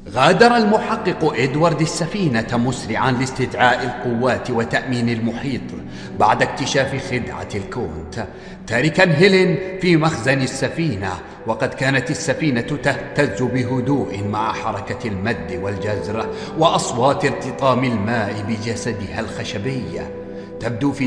غادر المحقق إدوارد السفينة مسرعا لاستدعاء القوات وتأمين المحيط بعد اكتشاف خدعة الكونت، تاركا هيلين في مخزن السفينة. وقد كانت السفينة تهتز بهدوء مع حركة المد والجزر وأصوات ارتطام الماء بجسدها الخشبي، تبدو في